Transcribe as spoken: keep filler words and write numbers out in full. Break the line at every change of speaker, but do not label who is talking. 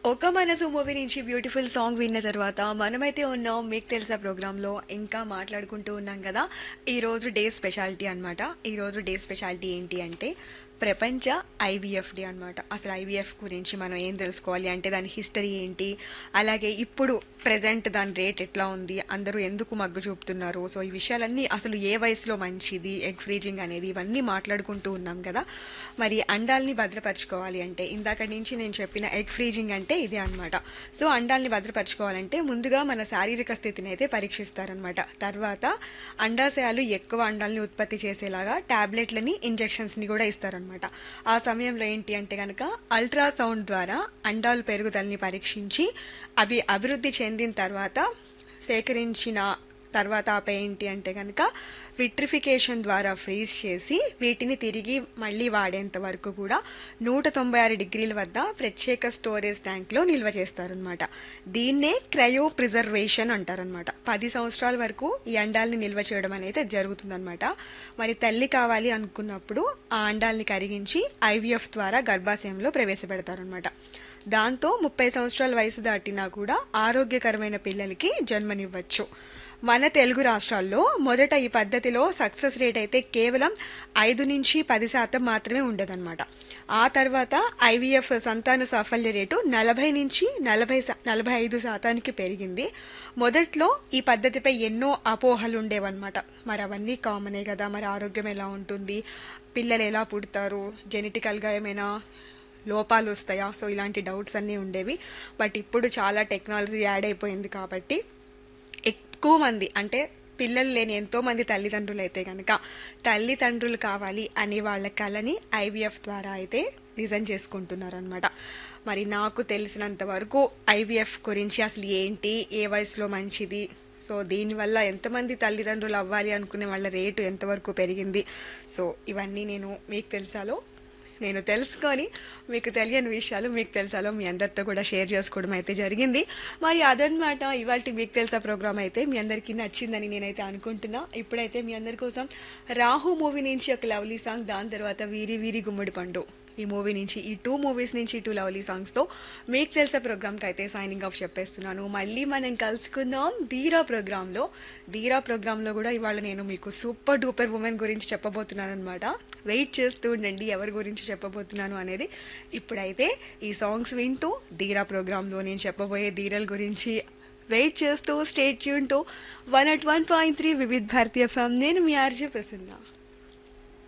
ఒక మనసు మూవీ నుంచి బ్యూటిఫుల్ సాంగ్ విన్న తర్వాత మనమైతే ఉన్నాం మీకు తెలుసా ప్రోగ్రాంలో ఇంకా మాట్లాడుకుంటూ ఉన్నాం కదా. ఈరోజు డే స్పెషాలిటీ అనమాట. ఈరోజు డే స్పెషాలిటీ ఏంటి అంటే ప్రపంచ ఐవీఎఫ్ డే అనమాట. అసలు ఐవీఎఫ్ గురించి మనం ఏం తెలుసుకోవాలి అంటే దాని హిస్టరీ ఏంటి, అలాగే ఇప్పుడు ప్రజెంట్ దాని రేట్ ఎట్లా ఉంది, అందరూ ఎందుకు మగ్గు చూపుతున్నారు, సో ఈ విషయాలన్నీ అసలు ఏ వయసులో మంచిది ఎగ్ ఫ్రీజింగ్ అనేది ఇవన్నీ మాట్లాడుకుంటూ ఉన్నాం కదా. మరి అండాల్ని భద్రపరచుకోవాలి అంటే ఇందాక నుంచి నేను చెప్పిన ఎగ్ ఫ్రీజింగ్ అంటే ఇదే అనమాట. సో అండాల్ని భద్రపరచుకోవాలంటే ముందుగా మన శారీరక స్థితిని అయితే పరీక్షిస్తారనమాట. తర్వాత అండాశయాలు ఎక్కువ అండాలని ఉత్పత్తి చేసేలాగా టాబ్లెట్లని ఇంజెక్షన్స్ని కూడా ఇస్తారనమాట. ఆ సమయంలో ఏంటి అంటే కనుక అల్ట్రాసౌండ్ ద్వారా అండాలు పెరుగుదలని పరీక్షించి అవి అభివృద్ధి చెందిన తర్వాత సేకరించిన తర్వాత ఆపై ఏంటి అంటే కనుక విట్రిఫికేషన్ ద్వారా ఫ్రీజ్ చేసి వీటిని తిరిగి మళ్ళీ వాడేంత వరకు కూడా నూట తొంభై ఆరు డిగ్రీల వద్ద ప్రత్యేక స్టోరేజ్ ట్యాంక్లో నిల్వ చేస్తారనమాట. దీన్నే క్రయో ప్రిజర్వేషన్ అంటారనమాట. పది సంవత్సరాల వరకు ఈ అండాల్ని నిల్వ చేయడం అనేది జరుగుతుందనమాట. మరి తల్లి కావాలి అనుకున్నప్పుడు ఆ అండాల్ని కరిగించి ఐవీఎఫ్ ద్వారా గర్భాశయంలో ప్రవేశపెడతారనమాట. దాంతో ముప్పై సంవత్సరాల వయసు దాటినా కూడా ఆరోగ్యకరమైన పిల్లలకి జన్మనివ్వచ్చు. మన తెలుగు రాష్ట్రాల్లో మొదట ఈ పద్ధతిలో సక్సెస్ రేట్ అయితే కేవలం ఐదు నుంచి పది శాతం మాత్రమే ఉండదన్నమాట. ఆ తర్వాత ఐవీఎఫ్ సంతాన సాఫల్య రేటు నలభై నుంచి నలభై నలభై ఐదు శాతానికి పెరిగింది. మొదట్లో ఈ పద్ధతిపై ఎన్నో అపోహలు ఉండేవన్నమాట. మరి అవన్నీ కామనే కదా, మరి ఆరోగ్యం ఎలా ఉంటుంది, పిల్లలు ఎలా పుడతారు, జెనెటికల్గా ఏమైనా లోపాలు వస్తాయా, సో ఇలాంటి డౌట్స్ అన్నీ ఉండేవి. బట్ ఇప్పుడు చాలా టెక్నాలజీ యాడ్ అయిపోయింది కాబట్టి ఎక్కువ మంది అంటే పిల్లలు లేని ఎంతో మంది తల్లిదండ్రులు అయితే కనుక తల్లిదండ్రులు కావాలి అనే వాళ్ళ కళని ఐవీఎఫ్ ద్వారా అయితే నిజం చేసుకుంటున్నారు అనమాట. మరి నాకు తెలిసినంత వరకు ఐవీఎఫ్ గురించి అసలు ఏంటి, ఏ వయసులో మంచిది, సో దీనివల్ల ఎంతమంది తల్లిదండ్రులు అవ్వాలి అనుకునే వాళ్ళ రేటు ఎంతవరకు పెరిగింది, సో ఇవన్నీ నేను మీకు తెలుసాలో నేను తెలుసుకొని మీకు తెలియని విషయాలు మీకు తెలుసాలో మీ అందరితో కూడా షేర్ చేసుకోవడం అయితే జరిగింది. మరి అదనమాట ఇవాళ మీకు తెలుసా ప్రోగ్రామ్ అయితే మీ అందరికీ నచ్చిందని నేనైతే అనుకుంటున్నా. ఇప్పుడైతే మీ అందరి కోసం రాహు మూవీ నుంచి ఒక లవ్లీ సాంగ్, దాని తర్వాత వీరి వీరి గుమ్మడి పండు ఈ మూవీ నుంచి, ఈ టూ మూవీస్ నుంచి టూ లవ్లీ సాంగ్స్తో మీకు తెలిసే ప్రోగ్రామ్కి అయితే సైనింగ్ ఆఫ్ చెప్పేస్తున్నాను. మళ్ళీ మనం కలుసుకుందాం ధీరా ప్రోగ్రాంలో. ధీరా ప్రోగ్రాంలో కూడా ఇవాళ నేను మీకు సూపర్ డూపర్ ఉమెన్ గురించి చెప్పబోతున్నాను అనమాట. వెయిట్ చేస్తూ ఉండండి ఎవరి గురించి చెప్పబోతున్నాను అనేది. ఇప్పుడైతే ఈ సాంగ్స్ వింటూ ధీరా ప్రోగ్రాంలో నేను చెప్పబోయే ధీరల గురించి వెయిట్ చేస్తూ stay tune to one at one point three Vividh Bharatiya FM. నేను మీ ఆర్జే ప్రసన్న.